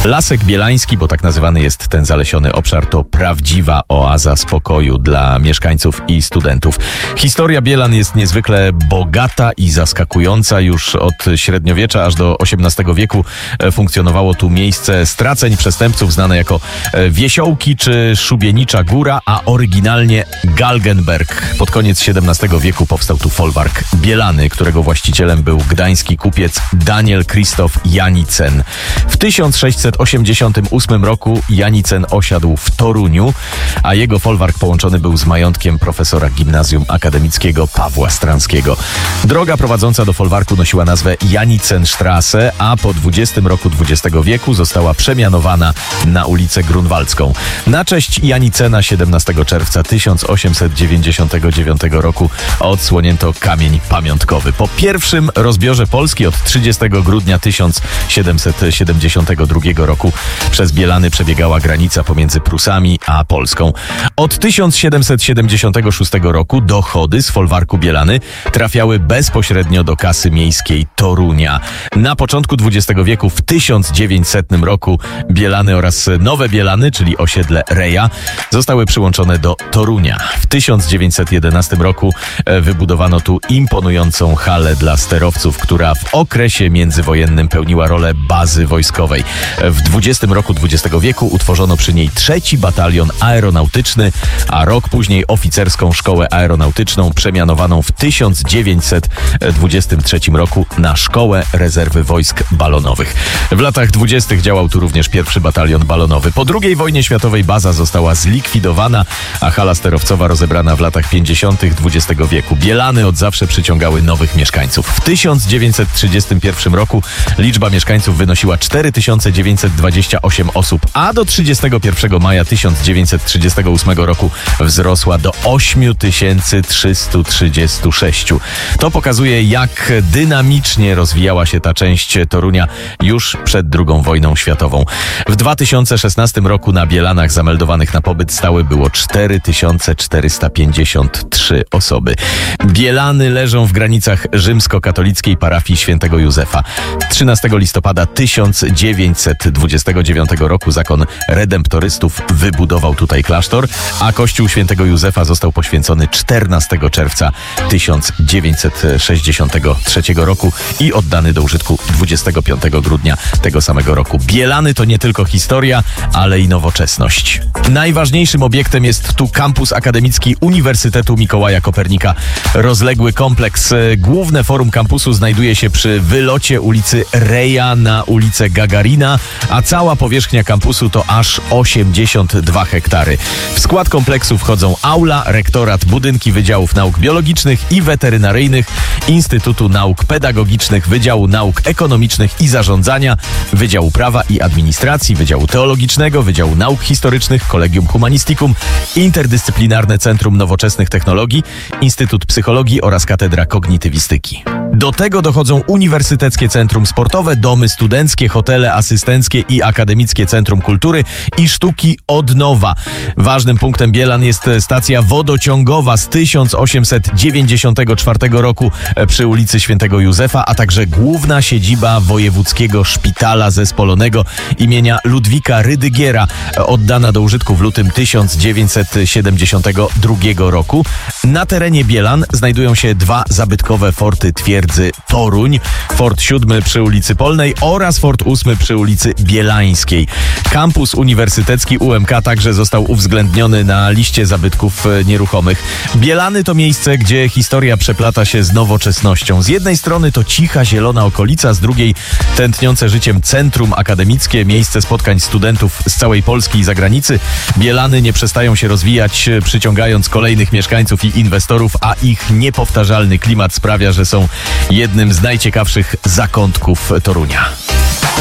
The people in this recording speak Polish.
Lasek Bielański, bo tak nazywany jest ten zalesiony obszar, to prawdziwa oaza spokoju dla mieszkańców i studentów. Historia Bielan jest niezwykle bogata i zaskakująca. Już od średniowiecza aż do XVIII wieku funkcjonowało tu miejsce straceń przestępców znane jako Wiesiołki czy Szubienicza Góra, a oryginalnie Galgenberg. Pod koniec XVII wieku powstał tu folwark Bielany, którego właścicielem był gdański kupiec Daniel Krzysztof Janicen. W 1688 roku Janicen osiadł w Toruniu, a jego folwark połączony był z majątkiem profesora gimnazjum akademickiego Pawła Stranskiego. Droga prowadząca do folwarku nosiła nazwę Janicenstrasse, a po 20 roku XX wieku została przemianowana na ulicę Grunwaldzką. Na cześć Janicena 17 czerwca 1899 roku odsłonięto kamień pamiątkowy. Po pierwszym rozbiorze Polski od 30 grudnia 1772 roku przez Bielany przebiegała granica pomiędzy Prusami a Polską. Od 1776 roku dochody z folwarku Bielany trafiały bezpośrednio do kasy miejskiej Torunia. Na początku XX wieku, w 1900 roku, Bielany oraz Nowe Bielany, czyli osiedle Reja, zostały przyłączone do Torunia. W 1911 roku wybudowano tu imponującą halę dla sterowców, która w okresie międzywojennym pełniła rolę bazy wojskowej. W 20 roku XX wieku utworzono przy niej 3. Batalion Aeronautyczny, a rok później oficerską szkołę aeronautyczną przemianowaną w 1923 roku na Szkołę Rezerwy Wojsk Balonowych. W latach 20. działał tu również 1. Batalion Balonowy. Po II wojnie światowej baza została zlikwidowana, a hala sterowcowa rozebrana w latach 50. XX wieku. Bielany od zawsze przyciągały nowych mieszkańców. W 1931 roku liczba mieszkańców wynosiła 4928 osób, a do 31 maja 1938 roku wzrosła do 8336. To pokazuje, jak dynamicznie rozwijała się ta część Torunia już przed II wojną światową. W 2016 roku na Bielanach zameldowanych na pobyt stały było 4453 osoby. Bielany leżą w granicach rzymskokatolickiej parafii świętego Józefa. 13 listopada 1929 roku zakon redemptorystów wybudował tutaj klasztor, a kościół świętego Józefa został poświęcony 14 czerwca 1963 roku i oddany do użytku 25 grudnia tego samego roku. Bielany to nie tylko historia, ale i nowoczesność. Najważniejszym obiektem jest tu kampus akademicki Uniwersytetu Mikołaja Kopernika. Rozległy kompleks. Główne forum kampusu znajduje się przy wylocie ulicy Reja na ulicę Gagarina, a cała powierzchnia kampusu to aż 82 hektary. W skład kompleksu wchodzą aula, rektorat, budynki Wydziałów Nauk Biologicznych i Weterynaryjnych, Instytutu Nauk Pedagogicznych, Wydziału Nauk Ekonomicznych i Zarządzania, Wydziału Prawa i Administracji, Wydziału Teologicznego, Wydziału Nauk Historycznych, Collegium Humanisticum, Interdyscyplinarne Centrum Nowoczesnych Technologii, Instytut Psychologii oraz Katedra Kognitywistyki. Do tego dochodzą Uniwersyteckie Centrum Sportowe, domy studenckie, hotele asystenckie i Akademickie Centrum Kultury i Sztuki Odnowa. Ważnym punktem Bielan jest stacja wodociągowa z 1894 roku przy ulicy Świętego Józefa, a także główna siedziba Wojewódzkiego Szpitala Zespolonego imienia Ludwika Rydygiera, oddana do użytku w lutym 1972 roku. Na terenie Bielan znajdują się 2 zabytkowe forty twierdzy Toruń, Fort 7 przy ulicy Polnej oraz Fort 8 przy ulicy Bielańskiej. Kampus uniwersytecki UMK także został uwzględniony na liście zabytków nieruchomych. Bielany to miejsce, gdzie historia przeplata się z nowoczesnością. Z jednej strony to cicha, zielona okolica, z drugiej tętniące życiem centrum akademickie, miejsce spotkań studentów z całej Polski i zagranicy. Bielany nie przestają się rozwijać, przyciągając kolejnych mieszkańców i inwestorów, a ich niepowtarzalny klimat sprawia, że są jednym z najciekawszych zakątków Torunia.